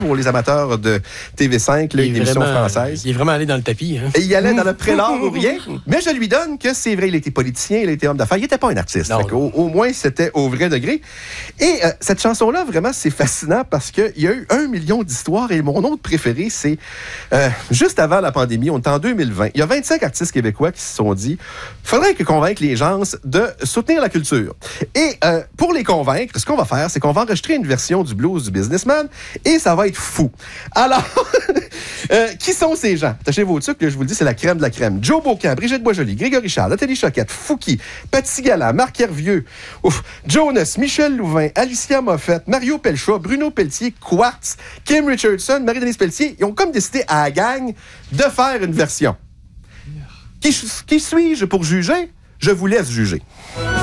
pour les amateurs de TV5, là, une émission française. Il est vraiment allé dans le tapis. Hein? Et il allait dans le prélard ou rien. Mais je lui donne que c'est vrai, il était politicien, il était homme d'affaires. Il n'était pas un artiste. Au moins, c'était au vrai degré. Et cette chanson-là, vraiment, c'est fascinant parce qu'il y a eu 1 million d'histoires. Et mon autre préféré, c'est juste avant la pandémie, on est en 2020. Il y a 25 artistes québécois qui se sont dit « Faudrait convaincre les gens de soutenir la culture. » Et pour les convaincre, ce qu'on va faire, c'est qu'on va enregistrer une version du blues du Businessman et ça va être fou. Alors, qui sont ces gens? Attachez vos trucs, je vous le dis, c'est la crème de la crème. Joe Beaucamp, Brigitte Boisjoli, Grégory Charles, Nathalie Choquette, Fouki, Patsy Galland, Marc Hervieux, Jonas, Michel Louvain, Alicia Moffett, Mario Pelcha, Bruno Pelletier, Quartz, Kim Richardson, Marie-Denise Pelletier. Ils ont comme décidé à la gang de faire une version. Qui suis-je pour juger? Je vous laisse juger.